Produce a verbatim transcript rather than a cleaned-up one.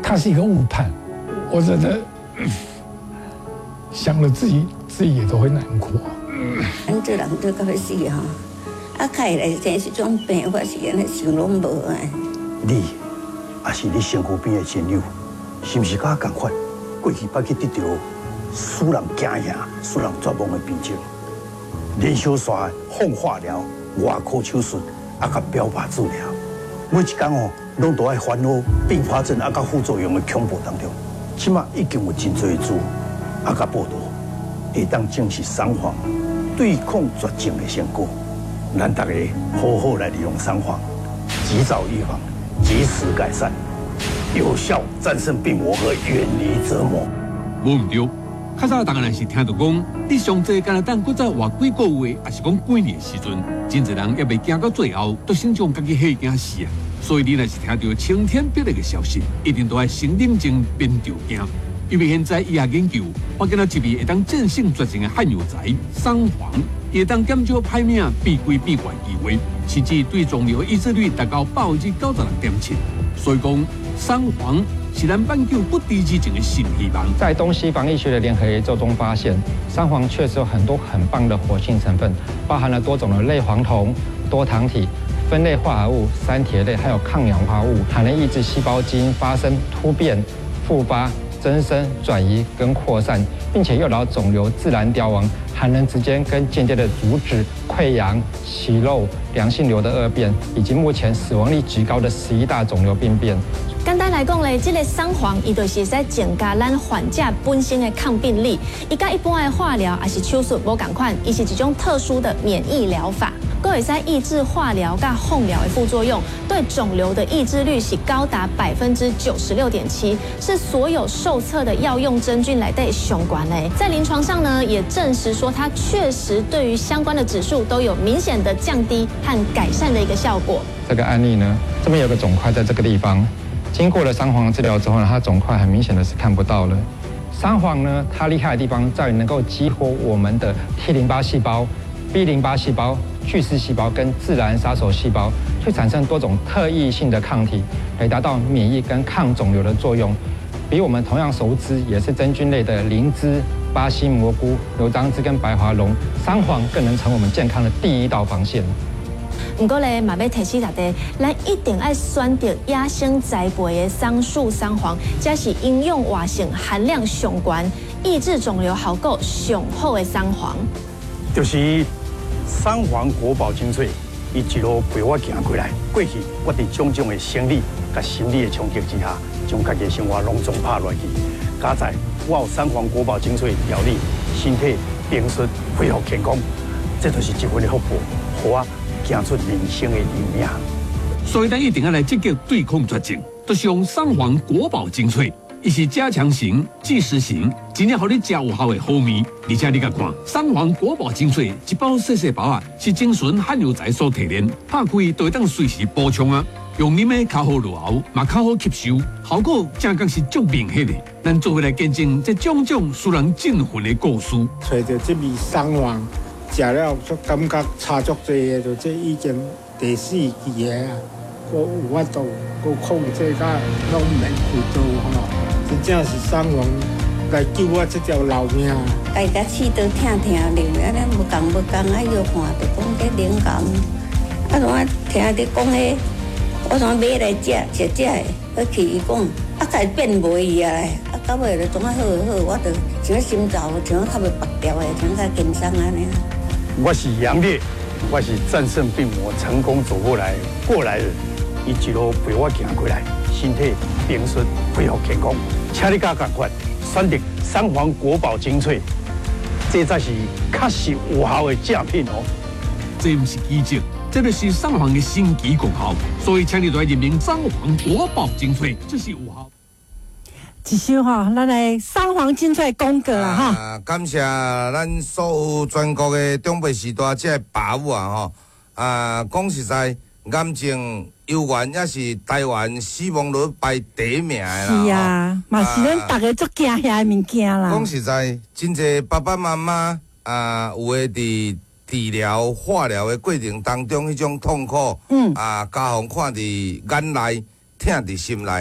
它是一个误判。我真的、嗯、想了自己自己也都会难过。 咱做人做到要死吼，啊，开来真是种病发是安尼想拢无啊。 你，也是你身躯边的亲友，是不是甲我同款？过去捌去得到使人惊吓、使人绝望的病症，连续刷放化疗、外科手术，啊，甲标靶治疗，每一天哦，拢都爱烦恼并发症啊，甲副作用的恐怖当中。起码已经有真多的资啊，甲报道，会当证实三黄对抗绝症的成果。咱大家好好来利用三黄，及早预防，及时改善，有效战胜病魔和远离折磨。 无唔对，较早当然是听到讲，你上济敢若等搁再活几个月，还是讲几年的时阵，真侪人也未行到最后，都先将家己吓惊死啊！所以你若是听到晴天霹雳的消息，一定都要先冷静边着惊。因为现在医学研究发现了一味会当战胜绝症的汉药材三黄，会当减少歹命变贵变怪机会，甚至对肿瘤抑制率达到百分之九十六点七。所以讲，三黄是咱挽救不治之症的新希望。 在东西方医学的联合研究中发现，三黄确实有很多很棒的活性成分，包含了多种的类黄酮、多糖体、酚类化合物、三萜类，还有抗氧化物，还能抑制细胞基因发生突变、复发、增生、转移跟扩散，并且诱导肿瘤自然凋亡，还能直接跟间接的阻止溃疡、息肉、良性瘤的恶变，以及目前死亡率极高的十一大肿瘤病变。 简单来讲咧，这个三黄伊就是在增加咱患者本身的抗病力，伊甲一般的化疗还是手术无共款，伊是一种特殊的免疫疗法，佫会使抑制化疗甲放疗的副作用，对肿瘤的抑制率是高达百分之九十六点七，是所有受测的药用真菌来对相关的。在临床上呢，也证实说它确实对于相关的指数都有明显的降低和改善的一个效果。 这个案例呢，这边有个肿块在这个地方。经过了三黄治疗之后呢，它肿块很明显的是看不到了。三黄呢，它厉害的地方在于能够激活我们的 T 淋巴细胞、B 淋巴细胞、巨噬细胞跟自然杀手细胞，去产生多种特异性的抗体，来达到免疫跟抗肿瘤的作用。比我们同样熟知也是真菌类的灵芝、巴西蘑菇、牛樟芝跟白华龙，三黄更能成为我们健康的第一道防线。 不过咧，嘛要提醒大家，咱一定要选择野生栽培的桑树三黄，这是营养活性含量上高、抑制肿瘤效果上好的三黄。 就是三黄国宝精粹，伊一路陪我行过来。过去我伫种种的生理甲心理的冲击之下，将家己的生活拢总拍落去。加在我有三黄国宝精粹调理，身体平顺恢复健康，这就是一份的福报，互我行出人生的理念。 所以咱一定要来积极对抗绝症，就是用三黄国宝精粹，伊是加强型、即时型，真正互你食有效的好面。而且你甲看，三黄国宝精粹一包细细包啊，是精纯汉药材所提炼，拍开都会当随时补充啊。用啉的较好落喉，嘛较好吸收，效果正讲是足明显的。咱做伙来见证这种种使人振奋的故事。 找到这味三黄，食了就感觉差足多的，就这已经第四期的啊，我有法度，我控制甲拢免负担吼，真正是三黄来救我这条老命。 大家气都听听灵，安尼无共无共啊，药看就讲这灵感，啊，我听你讲的。我想买来食，食食的，佮去伊讲，啊，才变袂去啊！啊，到尾就总啊好好，我就像心脏，像较袂拔掉的，像较轻松安尼。 我是杨烈，我是战胜病魔、成功走过来过来人，伊一路陪我行过来，身体平顺，恢复健康。请你甲赶快选择三黄国宝精粹，这才是确实有效的正品哦。 这不是奇迹。这就是三黄的神奇功效，所以请你来认明三黄国宝精粹，这是有效。 一首哈，咱来三黄精粹广告啊哈、 啊！感谢咱所有全国的长辈时代这个爸母啊吼啊！讲实在，癌症犹原也是台湾死亡率排第一名的啦。 是啊，嘛是咱大家足惊遐的物件啦。 讲实在，真侪爸爸妈妈啊，有诶伫。治疗、化疗的过程当中，迄种痛苦，嗯，啊，家互看伫眼内，疼伫心内。